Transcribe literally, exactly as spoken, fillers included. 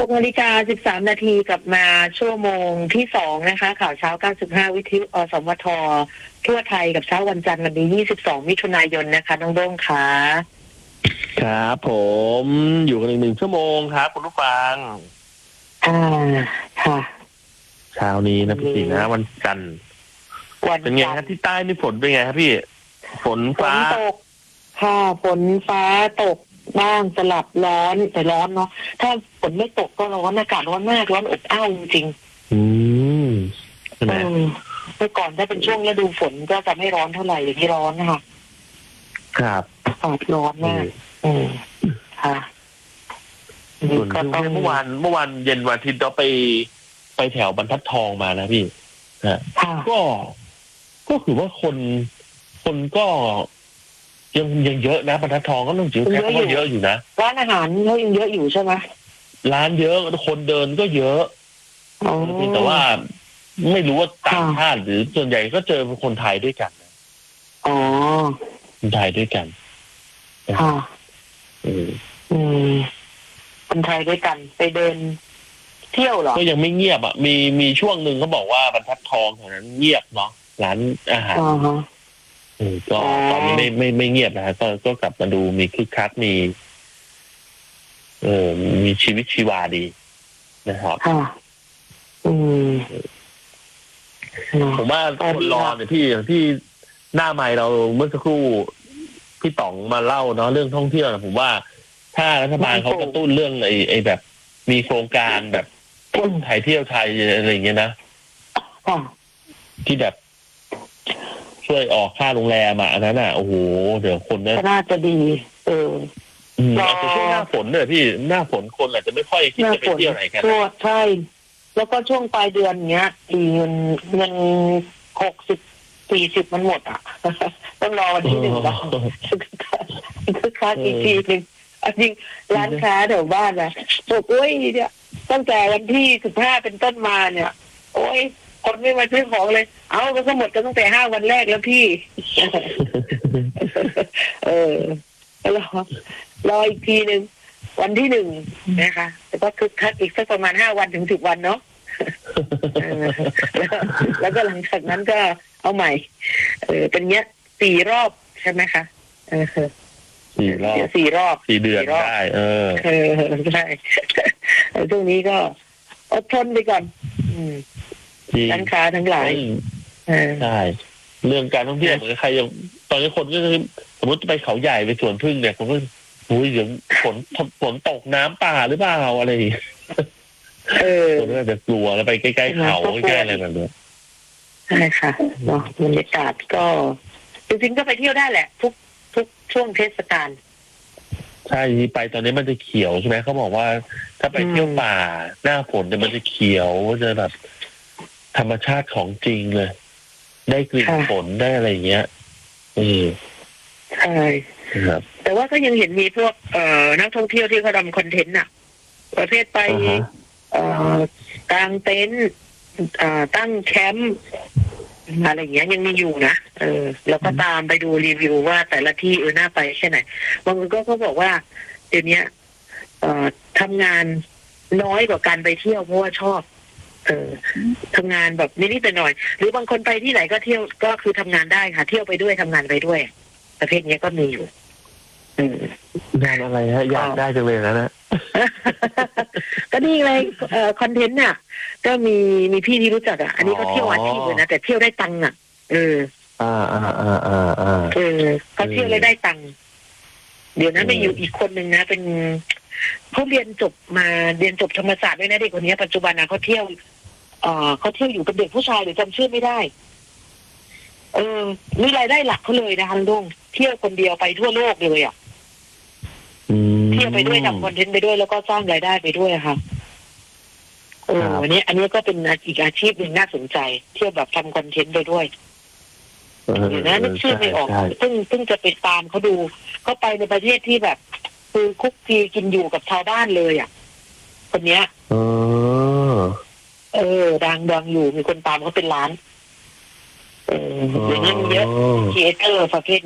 กนาฬิกาสิบสามนาทีกลับมาชั่วโมงที่สองนะคะข่าวเช้าเก้าสิบห้าวิทยุอสมททั่วไทยกับเช้าวันจันทร์วันนี้ยี่สิบสองมิถุนายนนะคะน้องโด้งค่ะครับผมอยู่กันอีกหนึ่งชั่วโมงครับคุณผู้ฟังอ่าค่ะเช้านี้นะพี่สีนะวันจันทร์เป็นไงครับที่ใต้นี่ฝนเป็นไงครับพี่ฝนฟ้าฝนตกค่ะฝนฟ้าตกบ้างสลับร้อนแต่ร้อนเนาะถ้าฝนไม่ตกก็ร้อนอากาศร้อนมากร้อนอบอ้าวจริงๆอืมใช่ไหมเมื่อก่อนถ้าเป็นช่วงฤดูฝนก็จะไม่ร้อนเท่าไหร่อย่างนี้ร้อนนะคะครับอากาศร้อนมากอืมค่ะส่วนเมื่อวานเมื่อวานเย็นวันอาทิตย์เราไปไปแถวบรรทัดทองมานะพี่นะก็ก็คือว่าคนคนก็ยังยังเยอะนะบรรทัดทองก็ต้องถือแค่ว่าเยอะอยู่นะร้านอาหารเขายังเยอะอยู่ใช่ไหมร้านเยอะคนเดินก็เยอะแต่ว่าไม่รู้ว่าต่างชาติหรือส่วนใหญ่ก็เจอคนไทยด้วยกันอ๋อคนไทยด้วยกันค่ะอืมอืมคนไทยด้วยกันไปเดินเที่ยวเหรอก็ยังไม่เงียบอ่ะมีมีช่วงหนึ่งเขาบอกว่าบรรทัดทองแถวนั้นเงียบเนาะร้านอาหารอืมก็ตอนนี้ไม่ไม่ไม่เงียบนะฮะก็ก็กลับมาดูมีคึกคักมีเออมีชีวิตชีวาดีนะครับค่ะอืมผมว่าคนรอเนี่ยพี่อย่างที่หน้าใหม่เราเมื่อสักครู่พี่ต๋องมาเล่าเนาะเรื่องท่องเที่ยวนะผมว่าถ้ารัฐบาลเขากระตุ้นเรื่องไอ้ไอ้แบบมีโครงการแบบไทยเที่ยวไทยอะไรอย่างเงี้ยนะที่แบบช่วยออกค่าโรงแรมอ่ะอันนั้นอ่ะโอ้โหเดี๋ยวคนน่าจะดีเอออาจจะช่วงหน้าฝนเนี่ยพี่หน้าฝนคนอาจจะไม่ค่อยคิดจะไปเที่ยวไหนกันใช่แล้วก็ช่วงปลายเดือนเงี้ยอีเงินเงินหกสิบสี่สิบมันหมดอ่ะต้องรอวันที่หนึ่งแล้วคือค้าอีกทีหนึ่งจริงร้านค้าแถวบ้านนะบอกโอ้ยเนี่ยตั้งแต่วันที่สิบห้าเป็นต้นมาเนี่ยโอ้ยคนไม่มาซื้อของเลยเอาก็หมดกันตั้งแต่ห้าวันแรกแล้วพี่เออรอรออีกทีหนึ่งวันที่หนึ่งนะคะแต่ก็คือคักอีกสักประมาณห้าวันถึงสิบวันเนาะแล้วก็หลังจากนั้นก็เอาใหม่เออเป็นเงี้ยสี่รอบใช่ไหมคะเออสี่รอบสี่รอบสี่เดือนได้เออเออใช่ช่วงนี้ก็อดทนไปก่อนร้านค้าทั้งหลายใช่เรื่องการท่องเที่ยวเหมือนใครยังตอนนี้คนก็สมมติไปเขาใหญ่ไปสวนพึ่งเนี่ยผมก็อุ้ยเดี๋ยวฝนฝนตกน้ำป่าหรือเปล่าอะไรเออคนก็จะกลัวแล้วไปใกล้ๆเขาใกล้ๆอะไรแบบนี้ใช่ค่ะเนาะบรรยากาศก็จริงๆก็ไปเที่ยวได้แหละทุกทุกช่วงเทศกาลใช่ไปตอนนี้มันจะเขียวใช่ไหมเขาบอกว่าถ้าไปเที่ยวป่าหน้าฝนเนี่ยมันจะเขียวจะแบบธรรมชาติของจริงเลยได้กลิ่นฝนได้อะไรอย่างเงี้ยอืมใช่ครับแต่ว่าก็ยังเห็นมีพวกเอ่อนักท่องเที่ยวที่เขาทำคอนเทนต์น่ะประเภทไปเอ่อกางเต็นท์อ่าตั้งแคมป์อะไรอย่างเงี้ยยังมีอยู่นะเออแล้วก็ตามไปดูรีวิวว่าแต่ละที่เออน่าไปแค่ไหนบางคนก็เขาบอกว่าเดี๋ยวนี้เอ่อทำงานน้อยกว่าการไปเที่ยวเพราะว่าชอบเออทำงานแบบนิดๆหน่อยๆหรือบางคนไปที่ไหนก็เที่ยวก็คือทำงานได้ค่ะเที่ยวไปด้วยทำงานไปด้วยประเภทนี้ก็มีอยู่งานอะไรฮะอยากได้จังเลยนะนะก็นี่เลยเอ่อคอนเทนต์เนี่ยก็มีมีพี่ที่รู้จักอ่ะอันนี้ก็เที่ยวอาชีพเลยนะแต่เที่ยวได้ตังค์อ่ะเอออ่าอ่าอ่าอ่าอ่าเออเขาเที่ยวเลยได้ตังค์เดี๋ยวนั้นไปอยู่อีกคนนึงนะเป็นเขาเรียนจบมาเรียนจบธรรมศาสตร์ด้วยนะเด็กคนนี้ปัจจุบันนะเขาเที่ยวเอ่อเขาเที่ยวอยู่กับเด็กผู้ชายหรือจำชื่อไม่ได้เออนี่รายได้หลักเขาเลยนะคะลุงเที่ยวคนเดียวไปทั่วโลกเลยอ่ะเที่ยวไปด้วยทำคอนเทนต์ไปด้วยแล้วก็สร้างรายได้ไปด้วยค่ะเอออันนี้อันนี้ก็เป็นอีกอาชีพหนึ่งน่าสนใจเที่ยวแบบทำคอนเทนต์ไปด้วยเดี๋ยวนะนึกชื่อไม่ออกเพิ่งเพิ่งจะไปตามเขาดูเขาไปในประเทศที่แบบคือคุกคีกินอยู่กับชาวบ้านเลยอ่ะคนเนี้ยเออเออดังดังอยู่มีคนตามเขาเป็นล้านเอออย่างนี้เยอะครีเอเตอร์ประเภท